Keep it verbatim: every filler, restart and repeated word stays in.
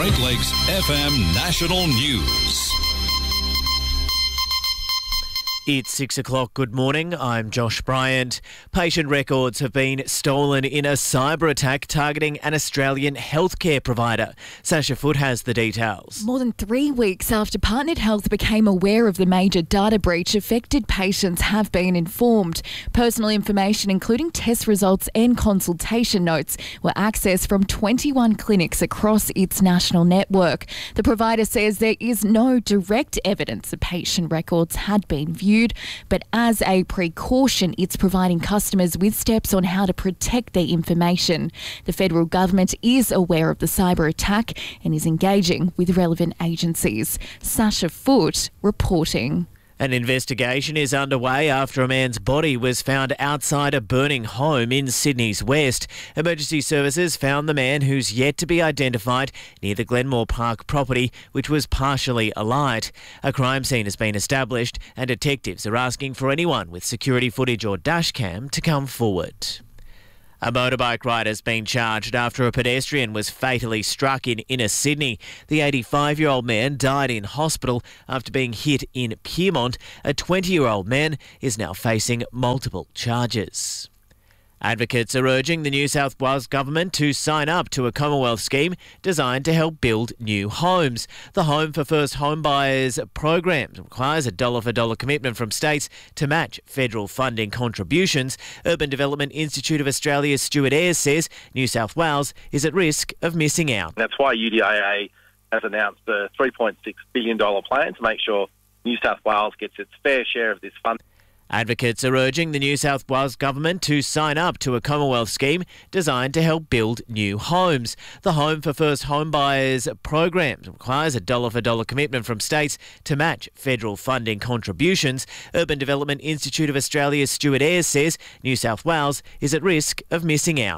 Great Lakes F M National News. It's six o'clock. Good morning. I'm Josh Bryant. Patient records have been stolen in a cyber attack targeting an Australian healthcare provider. Sasha Foote has the details. More than three weeks after Partnered Health became aware of the major data breach, affected patients have been informed. Personal information, including test results and consultation notes, were accessed from twenty-one clinics across its national network. The provider says there is no direct evidence the patient records had been viewed, but as a precaution, it's providing customers with steps on how to protect their information. The federal government is aware of the cyber attack and is engaging with relevant agencies. Sasha Foote reporting. An investigation is underway after a man's body was found outside a burning home in Sydney's west. Emergency services found the man, who's yet to be identified, near the Glenmore Park property, which was partially alight. A crime scene has been established and detectives are asking for anyone with security footage or dashcam to come forward. A motorbike rider's been charged after a pedestrian was fatally struck in inner Sydney. The eighty-five-year-old man died in hospital after being hit in Pyrmont. A twenty-year-old man is now facing multiple charges. Advocates are urging the New South Wales government to sign up to a Commonwealth scheme designed to help build new homes. The Home for First Home Buyers program requires a dollar-for-dollar commitment from states to match federal funding contributions. Urban Development Institute of Australia's Stuart Ayres says New South Wales is at risk of missing out. That's why U D I A has announced a three point six billion dollars plan to make sure New South Wales gets its fair share of this funding. Advocates are urging the New South Wales government to sign up to a Commonwealth scheme designed to help build new homes. The Home for First Home Buyers program requires a dollar-for-dollar commitment from states to match federal funding contributions. Urban Development Institute of Australia's Stuart Ayres says New South Wales is at risk of missing out.